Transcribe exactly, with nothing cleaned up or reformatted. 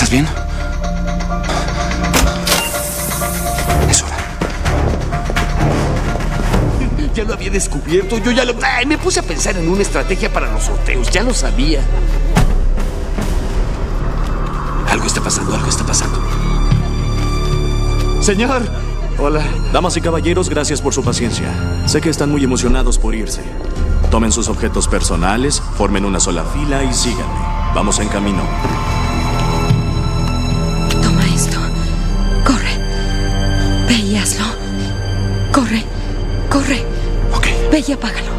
¿Estás bien? Es hora. Ya lo había descubierto, yo ya lo... Ay, me puse a pensar en una estrategia para los sorteos, ya lo sabía. Algo está pasando, algo está pasando. Señor, hola. Damas y caballeros, gracias por su paciencia. Sé que están muy emocionados por irse. Tomen sus objetos personales, formen una sola fila y síganme. Vamos en camino. Toma esto. Corre. Ve y hazlo. Corre. Corre. Ok. Ve y apágalo.